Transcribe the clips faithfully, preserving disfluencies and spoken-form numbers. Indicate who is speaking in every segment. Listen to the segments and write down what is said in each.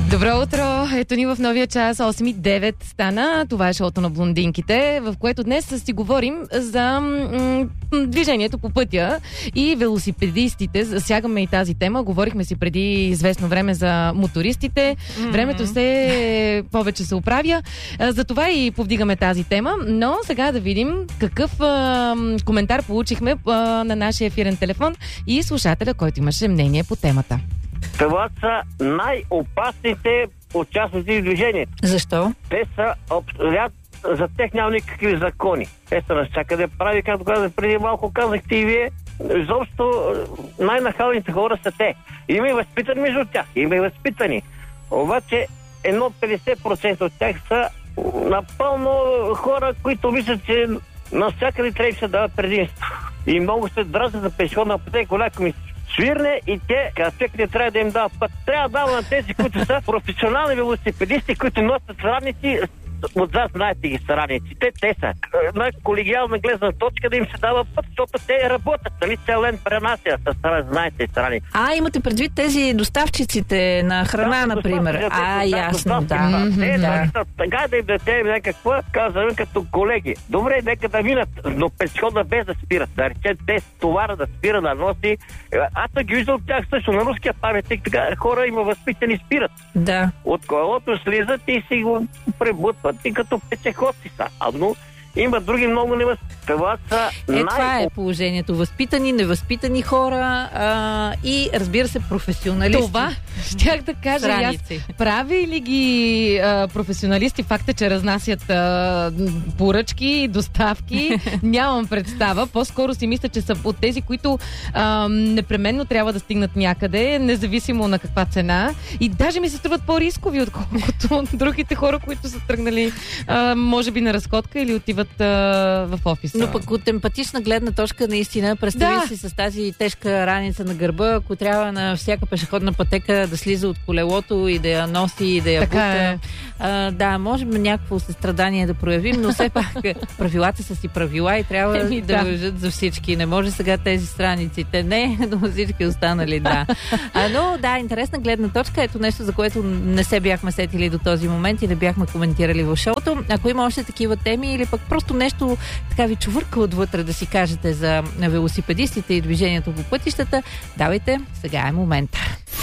Speaker 1: Добро утро! Ето ни в новия час, осем и девет стана. Това е шоуто на блондинките, в което днес си говорим за м- движението по пътя и велосипедистите. Засягаме и тази тема. Говорихме си преди известно време за мотористите. Mm-hmm. Времето все повече се оправя. Затова и повдигаме тази тема. Но сега да видим какъв а, коментар получихме а, на нашия ефирен телефон и слушателя, който имаше мнение по темата.
Speaker 2: Това са най-опасните участници в движението.
Speaker 3: Защо?
Speaker 2: Те са ряд, за тях няма никакви закони. Те са навсякъде прави, както казах преди малко, казахте и вие. Изобщо най-нахалните хора са те. Има и възпитани между тях, има и възпитани. Обаче едно петдесет процента от тях са напълно хора, които мислят, че навсякъде трябва да се дава предимство. И много се дразнят за пешеходна пътека, коляко ми свирне и те, като трябва да им дава път. Трябва да дава на тези, които са професионални велосипедисти, които носят сарадници. Отзад знаете ги сарадниците. Те са на колегиална гледна точка да им се дава път, защото те работят. Нали цял ден пренася с сарад, знаете сарадници.
Speaker 3: А, имате предвид тези доставчиците на храна, да, например. А, ясно, да.
Speaker 2: Те, да. Така да им дадем някакво, казваме като колеги. Добре, нека да минат, но пешеходна без да спират. Да речем, те товара да спира, да носи. Аз съм ги виждал от тях също на руския паметник, така хора има възпитани спират.
Speaker 3: Да.
Speaker 2: От колелото слизат и си го пребутват и като пешеходци са. А, но има други много невъзпитани. Това са
Speaker 3: е,
Speaker 2: най-
Speaker 3: това е положението. Възпитани, невъзпитани хора а, и, разбира се, професионалисти.
Speaker 1: Това щях да кажа. Аз, прави ли ги а, професионалисти факта, че разнасят а, поръчки, доставки? Нямам представа. По-скоро си мисля, че са от тези, които а, непременно трябва да стигнат някъде, независимо на каква цена. И даже ми се струват по-рискови, отколкото другите хора, които са тръгнали а, може би на разходка или отиват а, в офиса.
Speaker 3: Но пък от емпатична гледна точка, наистина, представи да. си с тази тежка раница на гърба, ако трябва на всяка пешеходна пътека да слиза от колелото и да я носи и да я
Speaker 1: така
Speaker 3: бута.
Speaker 1: Е.
Speaker 3: А, да, можем някакво състрадание да проявим, но все пак правилата са си правила и трябва Еми, да, да важат за всички. Не може сега тези страниците. Не, но всички останали, да. А, но да, интересна гледна точка. Ето нещо, за което не се бяхме сетили до този момент и не бяхме коментирали в шоуто. Ако има още такива теми или пък просто нещо така ви чувърка отвътре да си кажете за велосипедистите и движението по пътищата, давайте, сега е момента.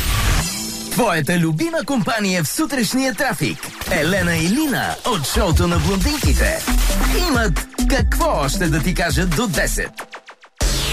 Speaker 4: Твоята любима компания в сутрешния трафик. Елена и Лина от шоуто на блондинките имат какво още да ти кажат до десет.